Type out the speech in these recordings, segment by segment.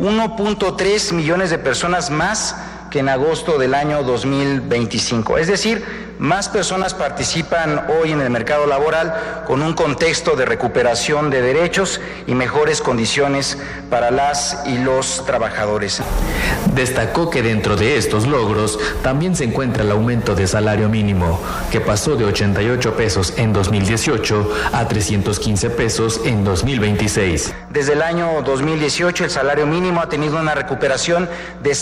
1.3 millones de personas más que en agosto del año 2025. Es decir, más personas participan hoy en el mercado laboral con un contexto de recuperación de derechos y mejores condiciones para las y los trabajadores. Destacó que dentro de estos logros también se encuentra el aumento de salario mínimo, que pasó de 88 pesos en 2018 a 315 pesos en 2026. Desde el año 2018 el salario mínimo ha tenido una recuperación de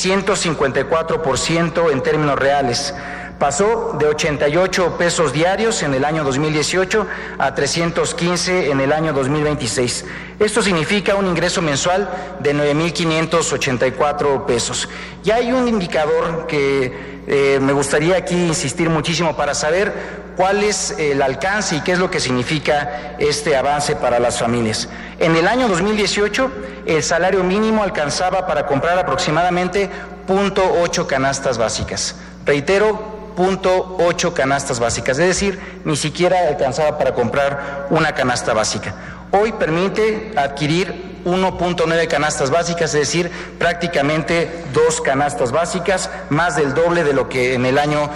154% en términos reales. Pasó de 88 pesos diarios en el año 2018 a 315 en el año 2026. Esto significa un ingreso mensual de 9.584 pesos. Y hay un indicador que me gustaría aquí insistir muchísimo para saber cuál es el alcance y qué es lo que significa este avance para las familias. En el año 2018, el salario mínimo alcanzaba para comprar aproximadamente 0.8 canastas básicas. Reitero, 0.8 canastas básicas, es decir, ni siquiera alcanzaba para comprar una canasta básica. Hoy permite adquirir 1.9 canastas básicas, es decir, prácticamente 2 canastas básicas, más del doble de lo que en el año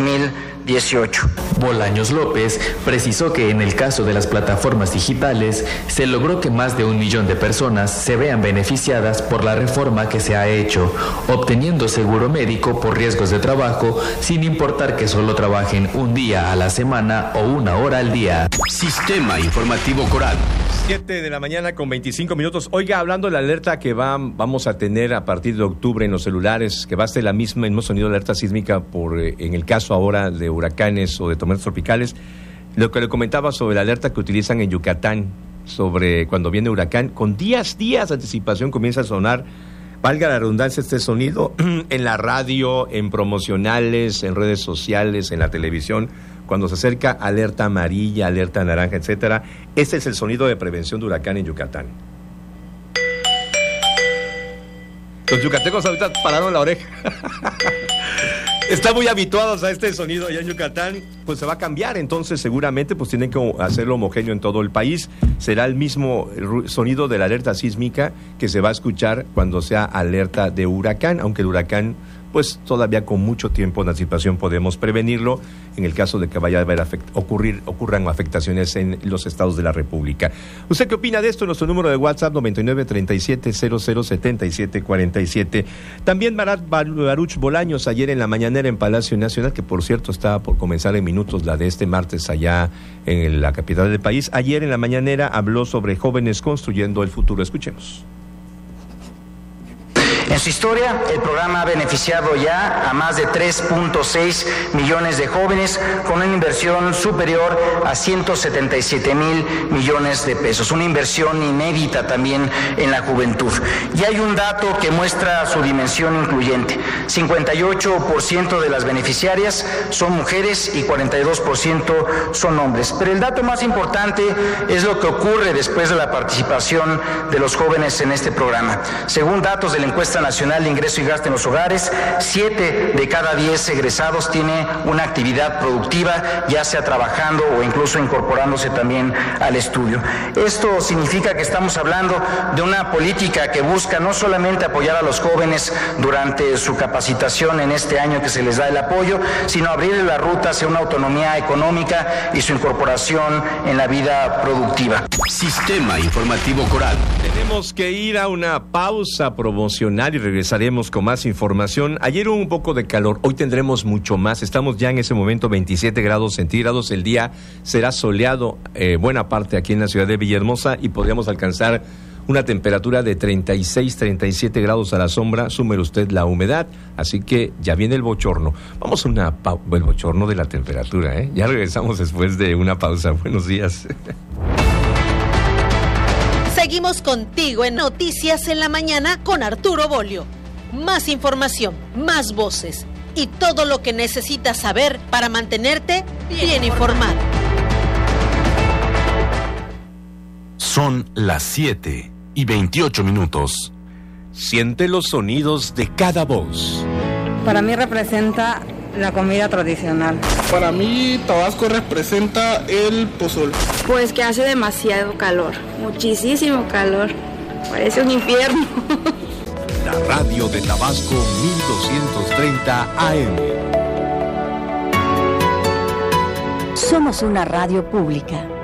2018. Bolaños López precisó que en el caso de las plataformas digitales se logró que más de 1 millón de personas se vean beneficiadas por la reforma que se ha hecho, obteniendo seguro médico por riesgos de trabajo sin importar que solo trabajen un día a la semana o 1 hora al día. Sistema Informativo Coral. 7 de la mañana con 25 minutos. Oiga, hablando de la alerta que vamos a tener a partir de octubre en los celulares, que va a ser el mismo sonido de alerta sísmica en el caso ahora de huracanes o de tormentas tropicales, lo que le comentaba sobre la alerta que utilizan en Yucatán, sobre cuando viene huracán, con días de anticipación comienza a sonar, valga la redundancia, este sonido en la radio, en promocionales, en redes sociales, en la televisión. Cuando se acerca alerta amarilla, alerta naranja, etcétera, este es el sonido de prevención de huracán en Yucatán. Los yucatecos ahorita pararon la oreja. Están muy habituados a este sonido allá en Yucatán, pues se va a cambiar, entonces seguramente pues tienen que hacerlo homogéneo en todo el país. Será el mismo sonido de la alerta sísmica que se va a escuchar cuando sea alerta de huracán, aunque el huracán pues todavía con mucho tiempo de anticipación podemos prevenirlo en el caso de que vaya a haber ocurran afectaciones en los estados de la República. ¿Usted qué opina de esto? Nuestro número de WhatsApp 9937007747. También Baruch Bolaños ayer en la mañanera en Palacio Nacional, que por cierto estaba por comenzar en minutos la de este martes allá en la capital del país. Ayer en la mañanera habló sobre jóvenes construyendo el futuro. Escuchemos. En su historia, el programa ha beneficiado ya a más de 3.6 millones de jóvenes con una inversión superior a 177,000 millones de pesos, una inversión inédita también en la juventud. Y hay un dato que muestra su dimensión incluyente: 58% de las beneficiarias son mujeres y 42% son hombres. Pero el dato más importante es lo que ocurre después de la participación de los jóvenes en este programa. Según datos de la encuesta nacional de ingreso y gasto en los hogares, 7 de cada 10 egresados tiene una actividad productiva, ya sea trabajando o incluso incorporándose también al estudio. Esto significa que estamos hablando de una política que busca no solamente apoyar a los jóvenes durante su capacitación en este año que se les da el apoyo, sino abrirles la ruta hacia una autonomía económica y su incorporación en la vida productiva. Sistema Informativo Coral. Tenemos que ir a una pausa promocional y regresaremos con más información. Ayer hubo un poco de calor, hoy tendremos mucho más. Estamos ya en ese momento 27 grados centígrados. El día será soleado buena parte aquí en la ciudad de Villahermosa y podríamos alcanzar una temperatura de 36, 37 grados a la sombra. Súmele usted la humedad, así que ya viene el bochorno. Vamos a el bochorno de la temperatura, ¿eh? Ya regresamos después de una pausa. Buenos días. Seguimos contigo en Noticias en la Mañana con Arturo Bolio. Más información, más voces y todo lo que necesitas saber para mantenerte bien informado. Son las 7:28. Siente los sonidos de cada voz. Para mí representa la comida tradicional. Para mí Tabasco representa el pozol. Pues que hace demasiado calor, muchísimo calor, parece un infierno. Radio de Tabasco 1230 AM. Somos una radio pública.